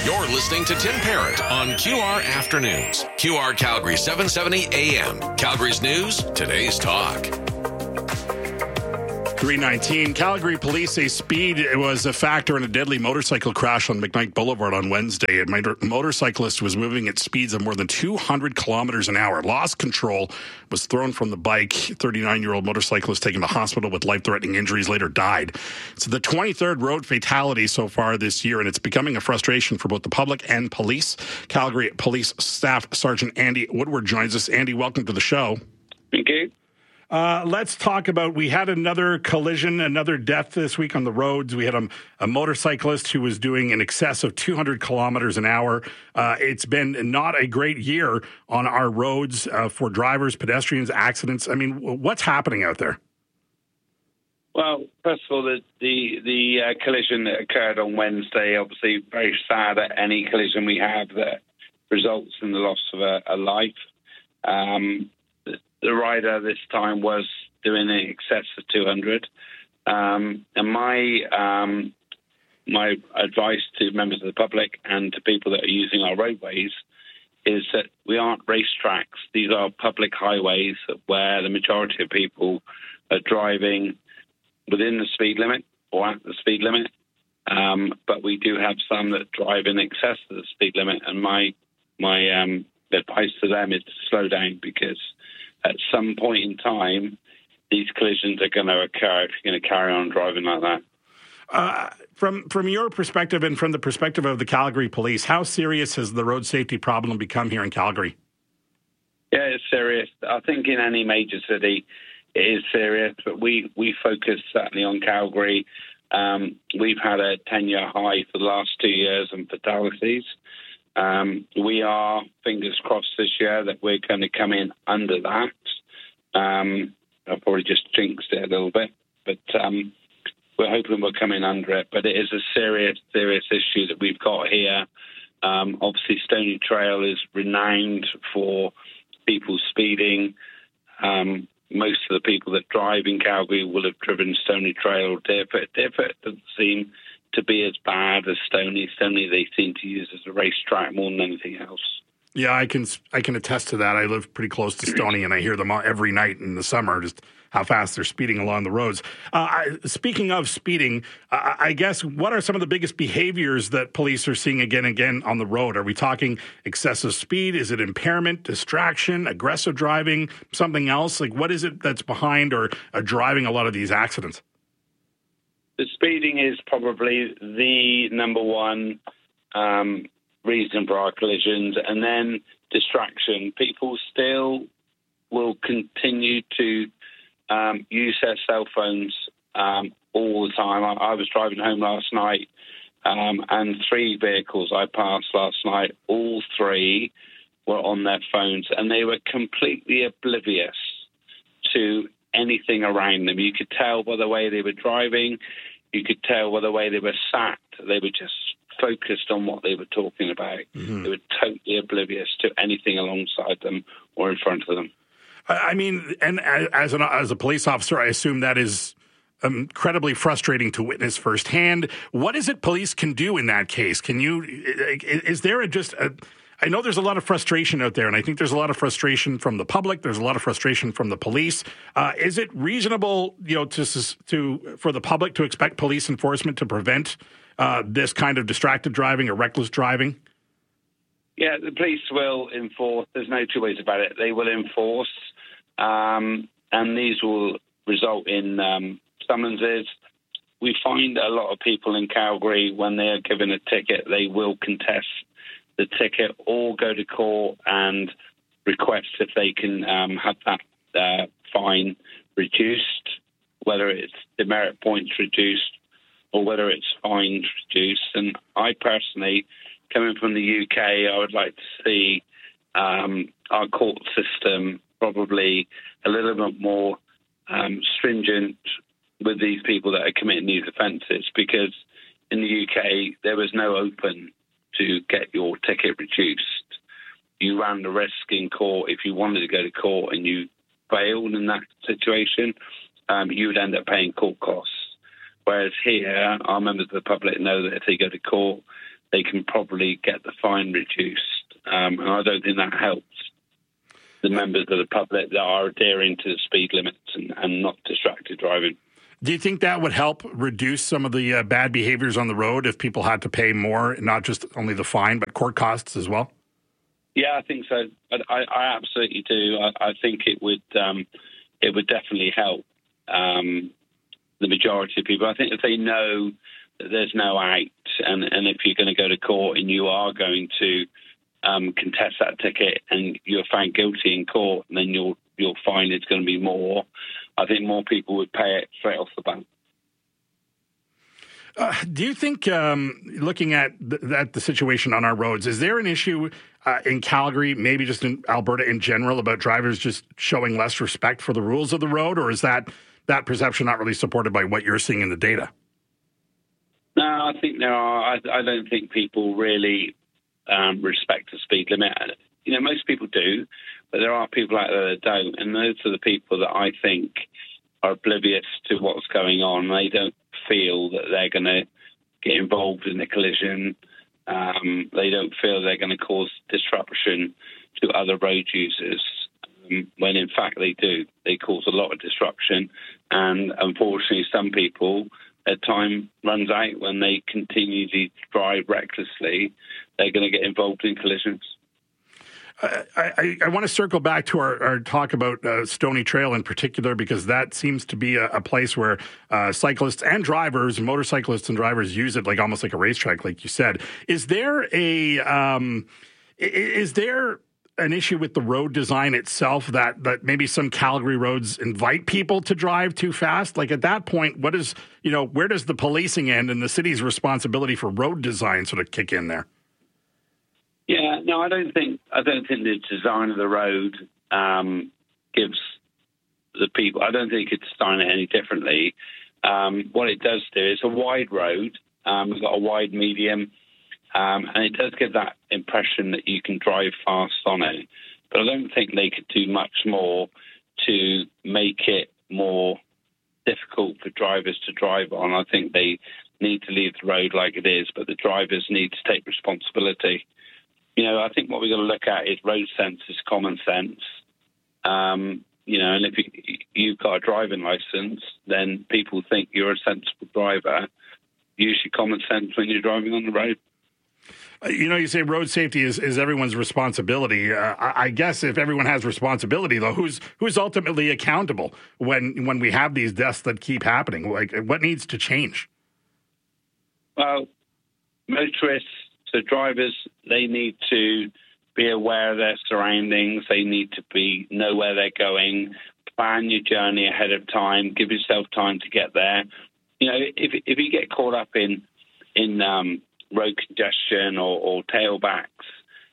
You're listening to Tim Parrott on QR Afternoons. QR Calgary 770 AM. Calgary's news, today's talk. 3:19. Calgary police say speed was a factor in a deadly motorcycle crash on McKnight Boulevard on Wednesday. A motorcyclist was moving at speeds of more than 200 kilometers an hour. Lost control, was thrown from the bike. 39-year-old motorcyclist taken to hospital with life-threatening injuries, later died. It's the 23rd road fatality so far this year, and it's becoming a frustration for both the public and police. Calgary Police Staff Sergeant Andy Woodward joins us. Andy, welcome to the show. Thank you. Let's talk about, we had another collision, another death this week on the roads. We had a motorcyclist who was doing in excess of 200 kilometers an hour. It's been not a great year on our roads for drivers, pedestrians, accidents. I mean, what's happening out there? Well, first of all, the collision that occurred on Wednesday, obviously very sad at any collision we have that results in the loss of a life. The rider this time was doing in excess of 200. And my advice to members of the public and to people that are using our roadways is that we aren't racetracks. These are public highways where the majority of people are driving within the speed limit or at the speed limit. But we do have some that drive in excess of the speed limit. And my advice to them is to slow down, because at some point in time, these collisions are going to occur if you're going to carry on driving like that. From your perspective and from the perspective of the Calgary Police, how serious has the road safety problem become here in Calgary? Yeah, it's serious. I think in any major city, it is serious, but we focus certainly on Calgary. We've had a 10-year high for the last 2 years in fatalities. We are, fingers crossed this year, that we're going to come in under that. I've probably just jinxed it a little bit, but we're hoping we'll come in under it. But it is a serious, serious issue that we've got here. Obviously, Stony Trail is renowned for people speeding. Most of the people that drive in Calgary will have driven Stony Trail or Deerfoot. Deerfoot doesn't seem to be as bad as Stony. Stony they seem to use as a racetrack more than anything else. Yeah, I can attest to that. I live pretty close to Stony, and I hear them every night in the summer, just how fast they're speeding along the roads. Speaking of speeding, I guess, what are some of the biggest behaviors that police are seeing again and again on the road? Are we talking excessive speed? Is it impairment, distraction, aggressive driving, something else? Like, what is it that's behind or driving a lot of these accidents? The speeding is probably the number one reason for our collisions, and then distraction. People still will continue to use their cell phones all the time. I was driving home last night, and 3 vehicles I passed last night, all 3 were on their phones, and they were completely oblivious to anything around them. You could tell by the way they were driving. You could tell by the way they were sat. They were just focused on what they were talking about. Mm-hmm. They were totally oblivious to anything alongside them or in front of them. I mean, and as a police officer, I assume that is incredibly frustrating to witness firsthand. What is it police can do in that case? Is there I know there's a lot of frustration out there, and I think there's a lot of frustration from the public. There's a lot of frustration from the police. Is it reasonable, for the public to expect police enforcement to prevent this kind of distracted driving or reckless driving? Yeah, the police will enforce. There's no two ways about it. They will enforce, and these will result in summonses. We find a lot of people in Calgary, when they are given a ticket, they will contest the ticket or go to court and request if they can have that fine reduced, whether it's demerit points reduced or whether it's fines reduced. And I personally, coming from the UK, I would like to see our court system probably a little bit more stringent with these people that are committing these offences, because in the UK there was no open to get your ticket reduced. You ran the risk in court. If you wanted to go to court and you failed in that situation, you would end up paying court costs. Whereas here, our members of the public know that if they go to court, they can probably get the fine reduced. And I don't think that helps the members of the public that are adhering to the speed limits and not distracted driving. Do you think that would help reduce some of the bad behaviors on the road if people had to pay more, not just only the fine, but court costs as well? Yeah, I think so. I absolutely do. I think it would definitely help the majority of people. I think if they know that there's no out, and if you're going to go to court and you are going to contest that ticket and you're found guilty in court, then your fine is going to be more. I think more people would pay it straight off the bat. Do you think, looking at the situation on our roads, is there an issue in Calgary, maybe just in Alberta in general, about drivers just showing less respect for the rules of the road, or is that perception not really supported by what you're seeing in the data? No, I think there are. I don't think people really respect the speed limit. Most people do, but there are people out there that don't, and those are the people that I think are oblivious to what's going on. They don't feel that they're going to get involved in a collision. They don't feel they're going to cause disruption to other road users, when in fact they do. They cause a lot of disruption, and unfortunately some people, their time runs out when they continue to drive recklessly. They're going to get involved in collisions. I want to circle back to our talk about Stoney Trail in particular, because that seems to be a place where cyclists and drivers, motorcyclists and drivers use it like almost like a racetrack, like you said. Is there an issue with the road design itself that maybe some Calgary roads invite people to drive too fast? Like at that point, where does the policing end and the city's responsibility for road design sort of kick in there? Yeah, no, I don't think the design of the road gives the people. I don't think you could design it any differently. What it does do is a wide road. We've got a wide medium, and it does give that impression that you can drive fast on it. But I don't think they could do much more to make it more difficult for drivers to drive on. I think they need to leave the road like it is, but the drivers need to take responsibility. I think what we've got to look at is road sense is common sense. And if you've got a driving license, then people think you're a sensible driver. Use your common sense when you're driving on the road. You say road safety is everyone's responsibility. I guess if everyone has responsibility, though, who's ultimately accountable when we have these deaths that keep happening? Like, what needs to change? Well, motorists, so drivers, they need to be aware of their surroundings. They need to know where they're going. Plan your journey ahead of time. Give yourself time to get there. If you get caught up in road congestion or tailbacks,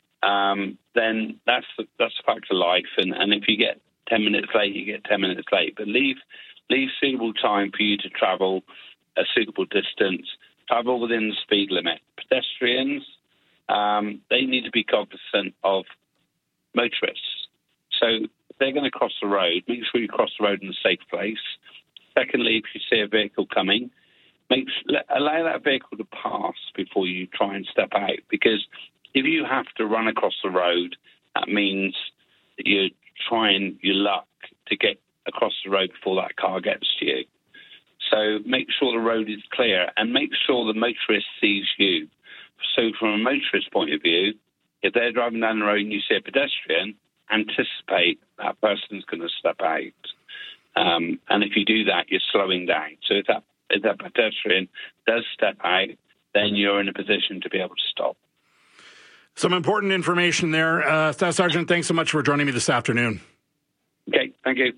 then that's a fact of life. And if you get 10 minutes late, you get 10 minutes late. But leave suitable time for you to travel a suitable distance. Travel within the speed limit. Pedestrians, they need to be cognizant of motorists. So if they're going to cross the road, make sure you cross the road in a safe place. Secondly, if you see a vehicle coming, allow that vehicle to pass before you try and step out. Because if you have to run across the road, that means that you're trying your luck to get across the road before that car gets to you. So make sure the road is clear and make sure the motorist sees you. So from a motorist point of view, if they're driving down the road and you see a pedestrian, anticipate that person's going to step out. And if you do that, you're slowing down. So if that pedestrian does step out, then you're in a position to be able to stop. Some important information there. Staff Sergeant, thanks so much for joining me this afternoon. Okay, thank you.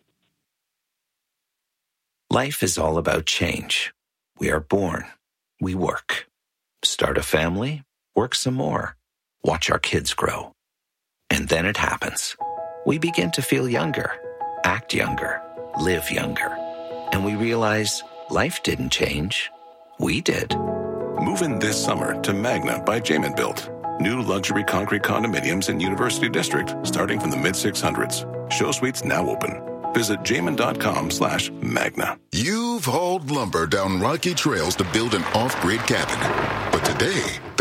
Life is all about change. We are born. We work. Start a family. Work some more. Watch our kids grow. And then it happens. We begin to feel younger, act younger, live younger. And we realize life didn't change. We did. Move in this summer to Magna by Jamin Built. New luxury concrete condominiums in University District starting from the mid-600s. Show suites now open. Visit jamin.com/Magna. You've hauled lumber down rocky trails to build an off-grid cabin. But today,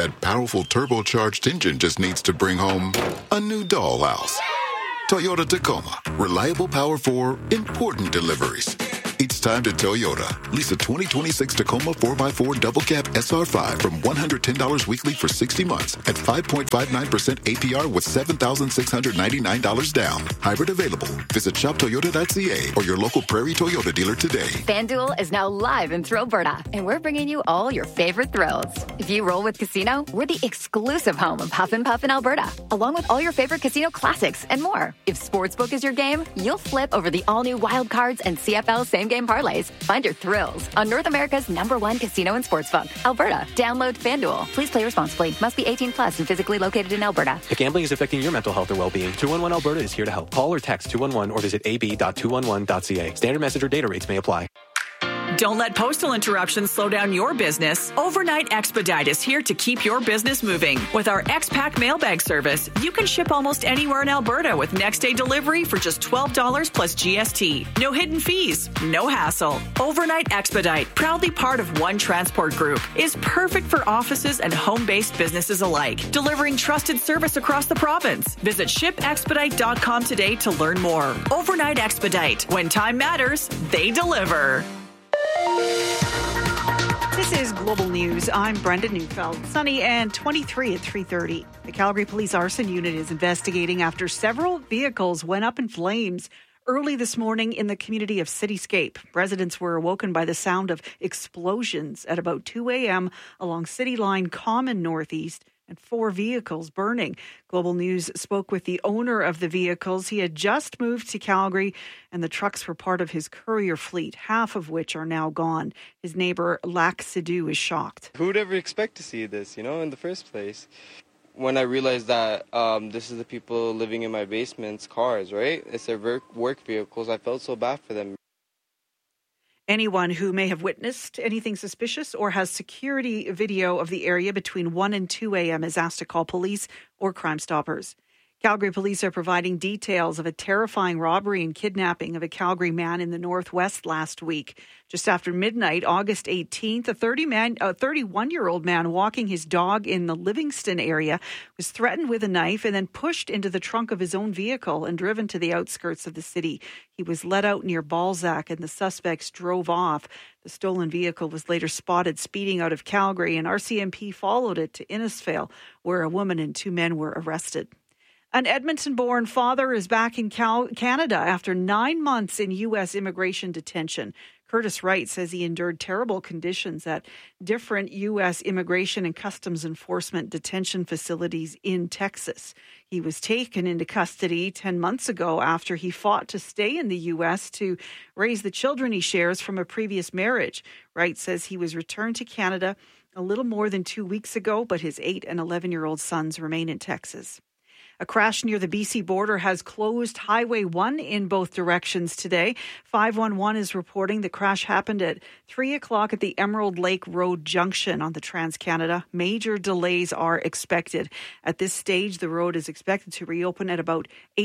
that powerful turbocharged engine just needs to bring home a new dollhouse. Toyota Tacoma. Reliable power for important deliveries. It's time to Toyota. Lease a 2026 Tacoma 4x4 double cab SR5 from $110 weekly for 60 months at 5.59% APR with $7,699 down. Hybrid available. Visit shoptoyota.ca or your local Prairie Toyota dealer today. FanDuel is now live in Thrillberta, and we're bringing you all your favorite thrills. If you roll with Casino, we're the exclusive home of Huff and Puff in Alberta, along with all your favorite casino classics and more. If Sportsbook is your game, you'll flip over the all-new Wild Cards and CFL same-game parlays. Find your thrills on North America's #1 casino and sportsbook, Alberta. Download FanDuel. Please play responsibly. Must be 18 plus and physically located in Alberta. If gambling is affecting your mental health or well-being, 211 Alberta is here to help. Call or text 211 or visit ab.211.ca. Standard message or data rates may apply. Don't let postal interruptions slow down your business. Overnight Expedite is here to keep your business moving. With our X-Pack mailbag service, you can ship almost anywhere in Alberta with next-day delivery for just $12 plus GST. No hidden fees, no hassle. Overnight Expedite, proudly part of One Transport Group, is perfect for offices and home-based businesses alike, delivering trusted service across the province. Visit shipexpedite.com today to learn more. Overnight Expedite. When time matters, they deliver. This is Global News. I'm Brenda Neufeld. Sunny and 23 at 3:30. The Calgary Police Arson Unit is investigating after several vehicles went up in flames early this morning in the community of Cityscape. Residents were awoken by the sound of explosions at about 2 a.m. along City Line Common Northeast, and 4 vehicles burning. Global News spoke with the owner of the vehicles. He had just moved to Calgary, and the trucks were part of his courier fleet, half of which are now gone. His neighbor, Lac Sidhu, is shocked. Who would ever expect to see this, in the first place? When I realized that this is the people living in my basement's cars, right? It's their work vehicles. I felt so bad for them. Anyone who may have witnessed anything suspicious or has security video of the area between 1 and 2 a.m. is asked to call police or Crime Stoppers. Calgary police are providing details of a terrifying robbery and kidnapping of a Calgary man in the Northwest last week. Just after midnight, August 18th, a 31-year-old man walking his dog in the Livingston area was threatened with a knife and then pushed into the trunk of his own vehicle and driven to the outskirts of the city. He was let out near Balzac and the suspects drove off. The stolen vehicle was later spotted speeding out of Calgary, and RCMP followed it to Innisfail, where a woman and 2 men were arrested. An Edmonton-born father is back in Canada after 9 months in U.S. immigration detention. Curtis Wright says he endured terrible conditions at different U.S. immigration and customs enforcement detention facilities in Texas. He was taken into custody 10 months ago after he fought to stay in the U.S. to raise the children he shares from a previous marriage. Wright says he was returned to Canada a little more than 2 weeks ago, but his 8 and 11-year-old sons remain in Texas. A crash near the BC border has closed Highway 1 in both directions today. 511 is reporting the crash happened at 3 o'clock at the Emerald Lake Road Junction on the Trans-Canada. Major delays are expected. At this stage, the road is expected to reopen at about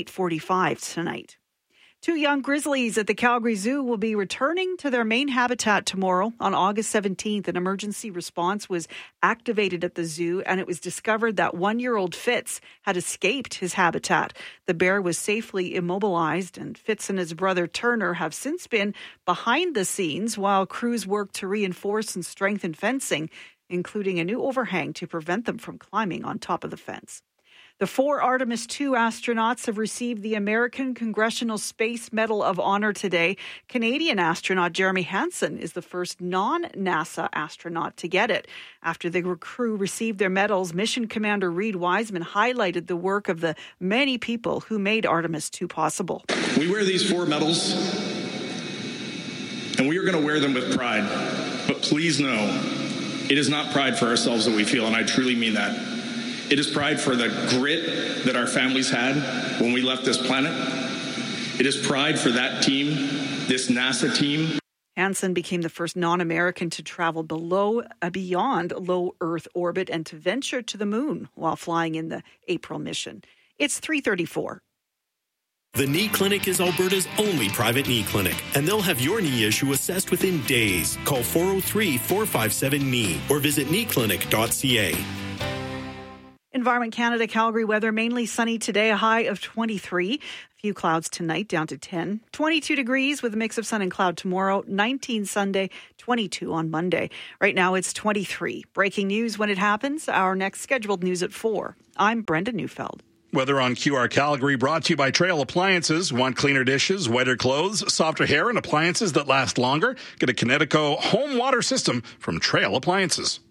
8:45 tonight. 2 young grizzlies at the Calgary Zoo will be returning to their main habitat tomorrow. On August 17th, an emergency response was activated at the zoo, and it was discovered that 1-year-old Fitz had escaped his habitat. The bear was safely immobilized, and Fitz and his brother Turner have since been behind the scenes while crews work to reinforce and strengthen fencing, including a new overhang to prevent them from climbing on top of the fence. The 4 Artemis II astronauts have received the American Congressional Space Medal of Honor today. Canadian astronaut Jeremy Hansen is the first non-NASA astronaut to get it. After the crew received their medals, Mission Commander Reed Wiseman highlighted the work of the many people who made Artemis II possible. We wear these 4 medals, and we are going to wear them with pride. But please know, it is not pride for ourselves that we feel, and I truly mean that. It is pride for the grit that our families had when we left this planet. It is pride for that team, this NASA team. Hansen became the first non-American to travel beyond low Earth orbit and to venture to the moon while flying in the April mission. It's 3:34. The Knee Clinic is Alberta's only private knee clinic, and they'll have your knee issue assessed within days. Call 403-457-KNEE or visit kneeclinic.ca. Environment Canada, Calgary weather, mainly sunny today, a high of 23. A few clouds tonight, down to 10. 22 degrees with a mix of sun and cloud tomorrow. 19 Sunday, 22 on Monday. Right now it's 23. Breaking news when it happens. Our next scheduled news at 4. I'm Brenda Neufeld. Weather on QR Calgary brought to you by Trail Appliances. Want cleaner dishes, whiter clothes, softer hair, and appliances that last longer? Get a Kinetico home water system from Trail Appliances.